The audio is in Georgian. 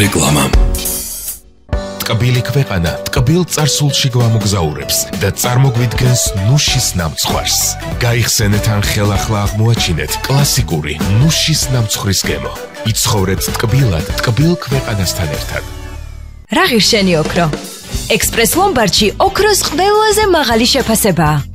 რეკლამა. ტკბილი ქვეყანა ტკბილ წარსულში გვამოგზაურებს და წარმოგვიდგენს ნუშის ნამცხვარს. გაიხსენეთ ან ხელახლა აღმოაჩინეთ კლასიკური ნუშის ნამცხვრის გემო. იცხოვრეთ ტკბილად ტკბილ ქვეყანასთან ერთად. რა ღირს შენი ოქრო? ექსპრეს ლომბარდში ოქროს ყველაზე მაღალი შეფასებაა.